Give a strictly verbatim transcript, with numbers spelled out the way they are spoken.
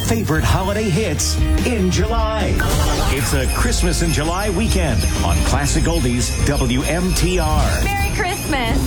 favorite holiday hits in July. It's a Christmas in July weekend on Classic Oldies W M T R. Merry Christmas.